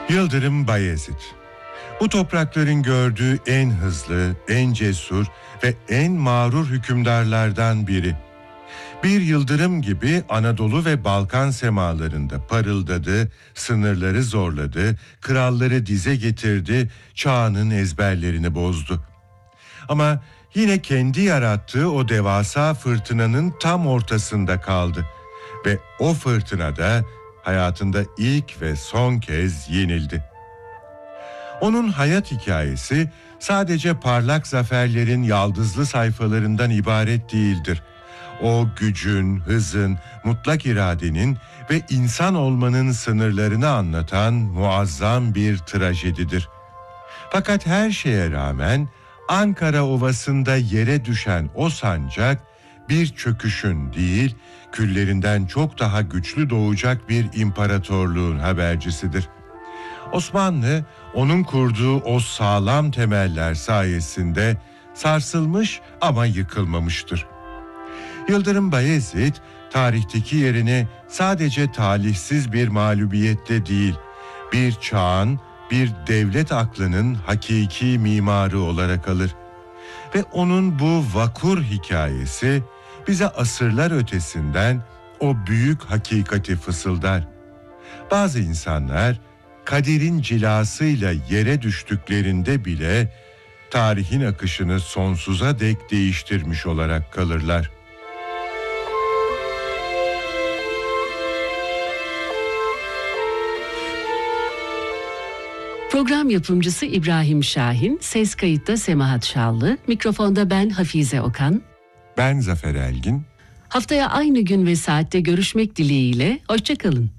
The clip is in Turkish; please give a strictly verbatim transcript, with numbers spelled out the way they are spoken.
Yıldırım Bayezid, bu toprakların gördüğü en hızlı, en cesur ve en mağrur hükümdarlardan biri. Bir yıldırım gibi Anadolu ve Balkan semalarında parıldadı, sınırları zorladı, kralları dize getirdi, çağının ezberlerini bozdu. Ama yine kendi yarattığı o devasa fırtınanın tam ortasında kaldı ve o fırtınada hayatında ilk ve son kez yenildi. Onun hayat hikayesi sadece parlak zaferlerin yaldızlı sayfalarından ibaret değildir. O gücün, hızın, mutlak iradenin ve insan olmanın sınırlarını anlatan muazzam bir trajedidir. Fakat her şeye rağmen Ankara Ovası'nda yere düşen o sancak bir çöküşün değil, küllerinden çok daha güçlü doğacak bir imparatorluğun habercisidir. Osmanlı, onun kurduğu o sağlam temeller sayesinde sarsılmış ama yıkılmamıştır. Yıldırım Bayezid, tarihteki yerini sadece talihsiz bir mağlubiyette değil, bir çağın, bir devlet aklının hakiki mimarı olarak alır. Ve onun bu vakur hikayesi bize asırlar ötesinden o büyük hakikati fısıldar. Bazı insanlar kaderin cilasıyla yere düştüklerinde bile tarihin akışını sonsuza dek değiştirmiş olarak kalırlar. Program yapımcısı İbrahim Şahin, ses kayıtta Semahat Şallı, mikrofonda ben Hafize Okan. Ben Zafer Elgin. Haftaya aynı gün ve saatte görüşmek dileğiyle, hoşça kalın.